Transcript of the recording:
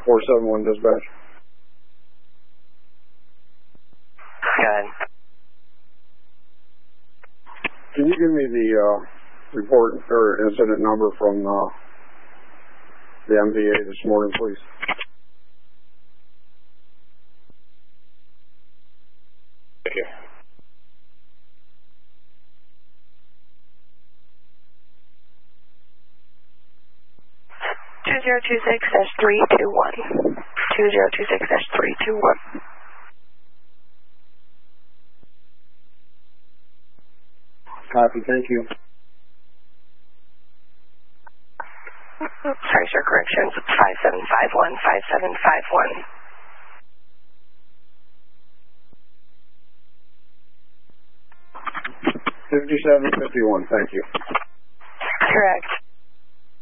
471 dispatch. Good. Can you give me the report or incident number from the MVA this morning, please? Thank you. Two 2026-321. 2026-321. Copy, thank you. Sorry, sir, corrections. 5751, 5751. 5751, thank you. Correct.